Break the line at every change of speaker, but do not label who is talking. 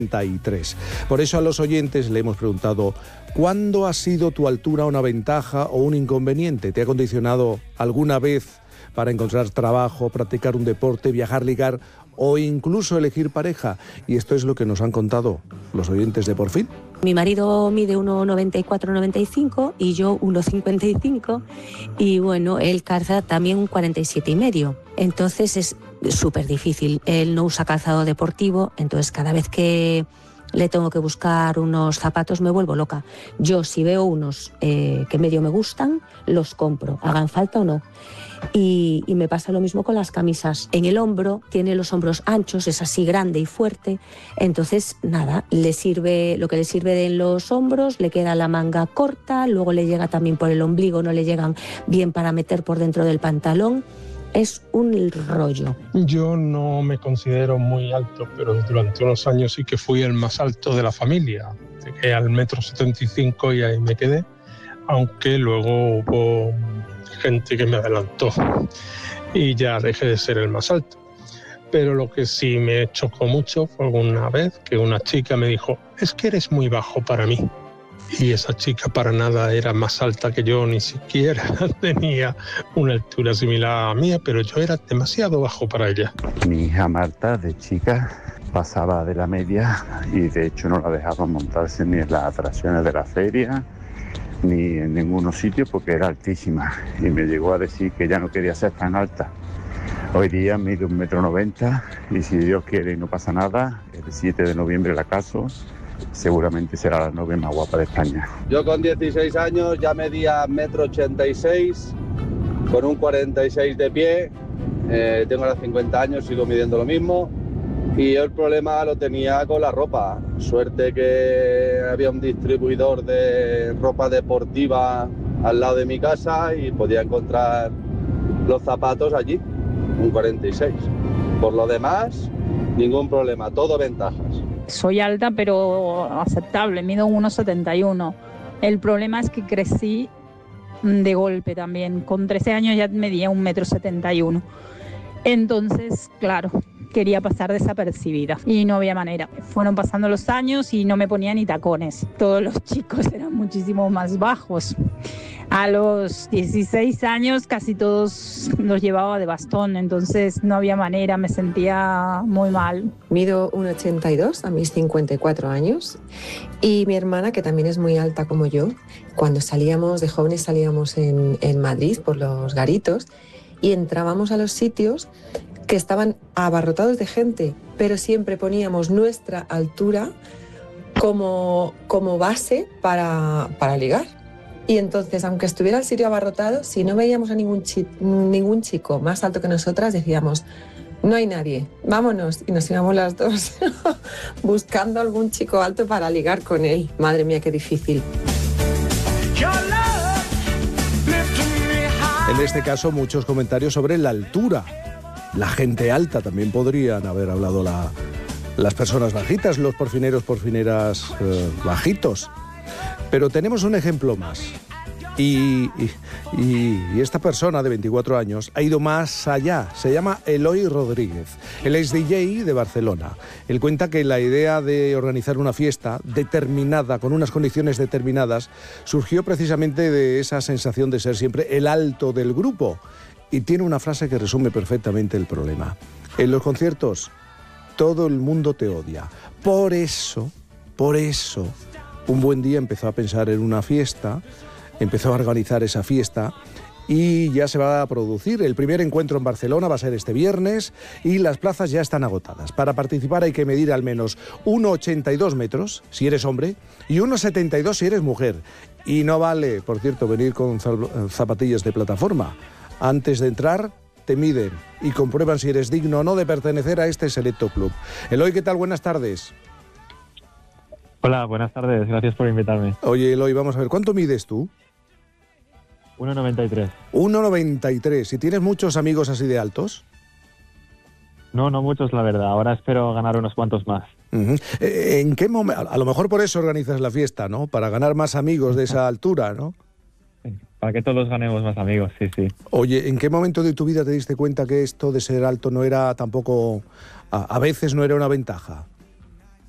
1,93. Por eso a los oyentes le hemos preguntado: ¿cuándo ha sido tu altura una ventaja o un inconveniente? ¿Te ha condicionado alguna vez para encontrar trabajo, practicar un deporte, viajar, ligar o incluso elegir pareja? Y esto es lo que nos han contado los oyentes de Por Fin.
Mi marido mide 1,94-95 y yo 1,55 y bueno, él calza también un 47,5. Entonces es súper difícil. Él no usa calzado deportivo, entonces cada vez que le tengo que buscar unos zapatos me vuelvo loca. Yo si veo unos que medio me gustan, los compro, hagan falta o no. Y me pasa lo mismo con las camisas. En el hombro, tiene los hombros anchos, es así grande y fuerte. Entonces, nada, le sirve lo que le sirve en los hombros, le queda la manga corta, luego le llega también por el ombligo, no le llegan bien para meter por dentro del pantalón. Es un rollo.
Yo no me considero muy alto, pero durante unos años sí que fui el más alto de la familia. Llegué al 1,75 m y ahí me quedé, aunque luego hubo gente que me adelantó y ya dejé de ser el más alto. Pero lo que sí me chocó mucho fue una vez que una chica me dijo: es que eres muy bajo para mí. Y esa chica para nada era más alta que yo, ni siquiera tenía una altura similar a la mía, pero yo era demasiado bajo para ella.
Mi hija Marta, de chica, pasaba de la media y de hecho no la dejaban montarse ni en las atracciones de la feria, ni en ninguno sitio porque era altísima. Y me llegó a decir que ya no quería ser tan alta. Hoy día mide 1,90 m y si Dios quiere y no pasa nada, el 7 de noviembre la caso. Seguramente será la novia más guapa de España.
Yo con 16 años ya medía 1,86 m, con un 46 de pie, tengo ahora 50 años, sigo midiendo lo mismo y yo el problema lo tenía con la ropa. Suerte que había un distribuidor de ropa deportiva al lado de mi casa y podía encontrar los zapatos allí, un 46. Por lo demás, ningún problema, todo ventajas.
Soy alta pero aceptable, mido 1,71. El problema es que crecí de golpe también. Con 13 años ya medía 1,71 m. Entonces, claro, quería pasar desapercibida y no había manera. Fueron pasando los años y no me ponía ni tacones. Todos los chicos eran muchísimo más bajos. A los 16 años casi todos los llevaba de bastón, entonces no había manera, me sentía muy mal.
Mido 1,82 a mis 54 años y mi hermana, que también es muy alta como yo, cuando salíamos de jóvenes salíamos en Madrid por los garitos y entrábamos a los sitios que estaban abarrotados de gente, pero siempre poníamos nuestra altura como base para ligar. Y entonces, aunque estuviera el sitio abarrotado, si no veíamos a ningún chico más alto que nosotras, decíamos: no hay nadie, vámonos. Y nos íbamos las dos buscando algún chico alto para ligar con él. Madre mía, qué difícil.
En este caso, muchos comentarios sobre la altura. La gente alta, también podrían haber hablado las personas bajitas, los porfineras bajitos. Pero tenemos un ejemplo más. Y esta persona de 24 años ha ido más allá. Se llama Eloy Rodríguez. Él es DJ de Barcelona. Él cuenta que la idea de organizar una fiesta determinada, con unas condiciones determinadas, surgió precisamente de esa sensación de ser siempre el alto del grupo. Y tiene una frase que resume perfectamente el problema. En los conciertos, todo el mundo te odia. Por eso, un buen día empezó a pensar en una fiesta, empezó a organizar esa fiesta y ya se va a producir. El primer encuentro en Barcelona va a ser este viernes y las plazas ya están agotadas. Para participar hay que medir al menos 1,82 metros si eres hombre y 1,72 si eres mujer. Y no vale, por cierto, venir con zapatillas de plataforma. Antes de entrar, te miden y comprueban si eres digno o no de pertenecer a este selecto club. Eloy, ¿qué tal? Buenas tardes.
Hola, buenas tardes, gracias por invitarme.
Oye, Eloy, vamos a ver, ¿cuánto mides tú?
1,93.
1,93. ¿Y tienes muchos amigos así de altos?
No muchos, la verdad. Ahora espero ganar unos cuantos más.
Uh-huh. ¿En qué momento? A lo mejor por eso organizas la fiesta, ¿no? Para ganar más amigos de esa altura, ¿no?
Para que todos ganemos más amigos, sí.
Oye, ¿en qué momento de tu vida te diste cuenta que esto de ser alto no era tampoco... a veces no era una ventaja?